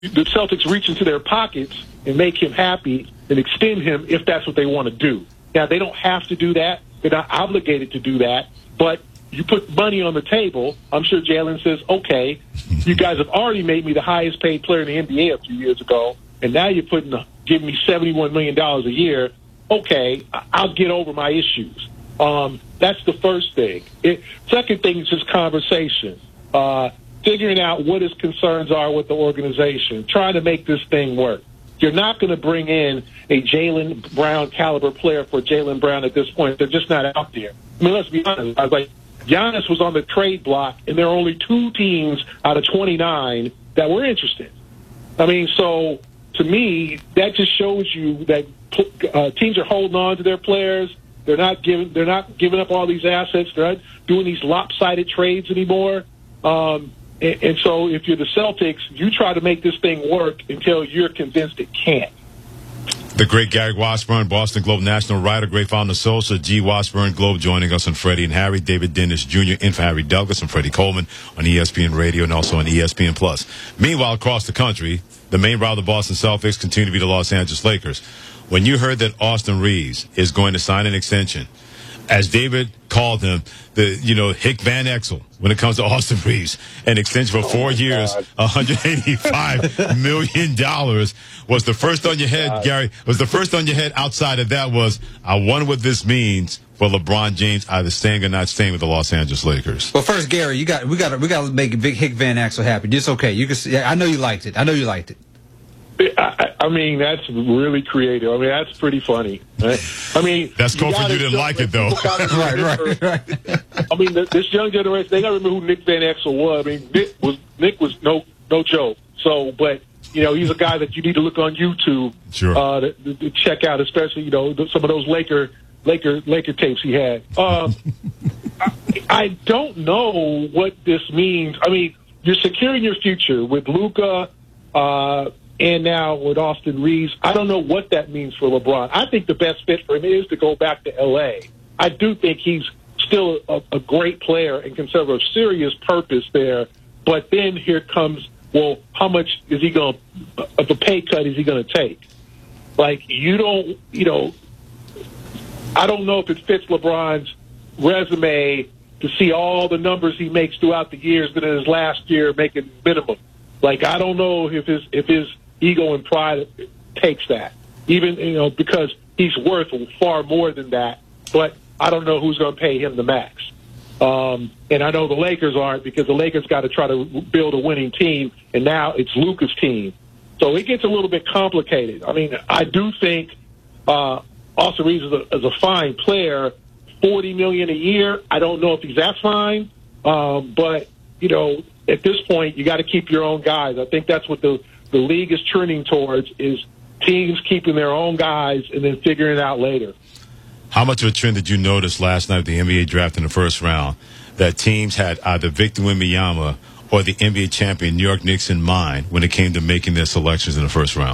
the Celtics reach into their pockets and make him happy and extend him if that's what they want to do. Now, they don't have to do that. They're not obligated to do that. But you put money on the table. I'm sure Jalen says, okay, you guys have already made me the highest paid player in the NBA a few years ago, and now you're giving me $71 million a year. Okay, I'll get over my issues. That's the first thing. Second thing is just conversation. Figuring out what his concerns are with the organization, trying to make this thing work. You're not going to bring in a Jaylen Brown caliber player for Jaylen Brown at this point. They're just not out there. I mean, let's be honest. I was like, Giannis was on the trade block, and there are only 2 teams out of 29 that were interested. I mean, so to me, that just shows you that teams are holding on to their players. They're not giving up all these assets. They're not doing these lopsided trades anymore. And so if you're the Celtics, you try to make this thing work until you're convinced it can't. The great Gary Washburn, Boston Globe national writer, great founder of Sosa, G. Washburn Globe, joining us on Freddie and Harry. David Dennis Jr. in for Harry Douglas and Freddie Coleman on ESPN Radio and also on ESPN Plus. Meanwhile, across the country, the main rival of the Boston Celtics continue to be the Los Angeles Lakers. When you heard that Austin Reeves is going to sign an extension, as David called him, Hick Van Exel, when it comes to Austin Reeves, an extension for 4 years, $185 million. Was the first on your head, Gary? Was the first on your head outside of that was, I wonder what this means for LeBron James either staying or not staying with the Los Angeles Lakers? Well, first, Gary, we got to make Big Hick Van Exel happy. It's okay. I know you liked it. I mean, that's really creative. I mean, that's pretty funny. Right? I mean, that's cool for you didn't like it, though. Right. I mean, this young generation, they got to remember who Nick Van Exel was. I mean, Nick was no joke. So, but he's a guy that you need to look on YouTube to check out, especially some of those Laker tapes he had. I don't know what this means. I mean, you're securing your future with Luka. And now with Austin Reeves, I don't know what that means for LeBron. I think the best fit for him is to go back to L.A. I do think he's still a great player and can serve a serious purpose there. But then here comes, well, how much is he going to, of a pay cut is he going to take? Like, I don't know if it fits LeBron's resume to see all the numbers he makes throughout the years, but in his last year making minimum. Like, I don't know if his ego and pride takes that, even because he's worth far more than that. But I don't know who's going to pay him the max. And I know the Lakers aren't, because the Lakers got to try to build a winning team, and now it's Luka's team. So it gets a little bit complicated. I mean, I do think Austin Reeves is a fine player. $40 million a year. I don't know if he's that fine, but at this point, you got to keep your own guys. I think that's what the league is trending towards, is teams keeping their own guys and then figuring it out later. How much of a trend did you notice last night with the NBA draft in the first round, that teams had either Victor Wembanyama or the NBA champion New York Knicks in mind when it came to making their selections in the first round?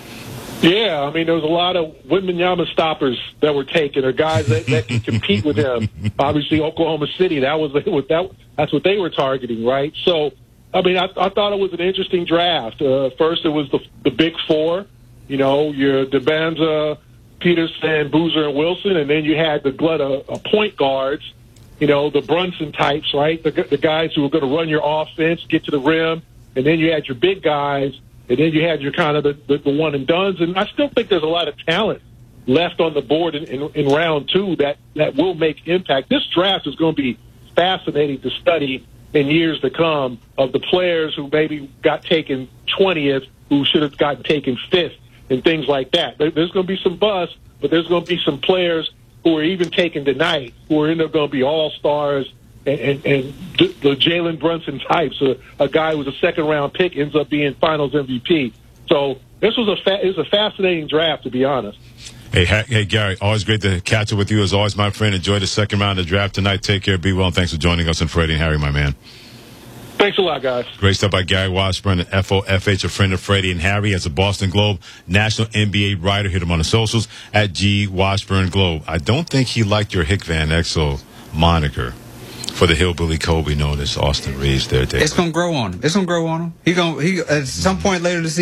Yeah, I mean, there was a lot of Wembanyama stoppers that were taken, or guys that can compete with him. Obviously, Oklahoma City, that's what they were targeting, right? So, I mean, I thought it was an interesting draft. First, it was the big four, your DeBanza, Peterson, Boozer, and Wilson, and then you had the glut of point guards, the Brunson types, right? The guys who were going to run your offense, get to the rim, and then you had your big guys, and then you had your kind of the one and dones. And I still think there's a lot of talent left on the board in round two that will make impact. This draft is going to be fascinating to study in years to come, of the players who maybe got taken 20th, who should have gotten taken 5th, and things like that. There's going to be some buzz, but there's going to be some players who are even taken tonight who are going to be all-stars, and the Jalen Brunson types. A guy who was a second-round pick ends up being Finals MVP. So this was a fascinating draft, to be honest. Hey, Gary, always great to catch up with you. As always, my friend, enjoy the second round of the draft tonight. Take care, be well, and thanks for joining us on Freddie and Harry, my man. Thanks a lot, guys. Great stuff by Gary Washburn, an FOFH, a friend of Freddie and Harry, as a Boston Globe national NBA writer. Hit him on the socials at G. Washburn Globe. I don't think he liked your Hick Van Exel moniker. for the hillbilly Kobe known as Austin Reeves there, David. It's gonna grow on him. It's gonna grow on him. He at some point later this